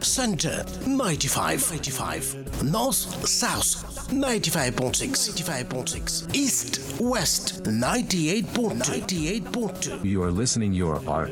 Center 95. North South 95.6. East West 98.2. You are listening your